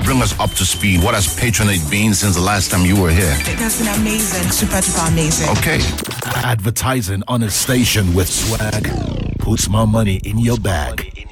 Bring us up to speed. What has Patronate been since the last time you were here? It has been amazing. Super duper amazing. Okay. Advertising on a station with swag puts more money in your bag.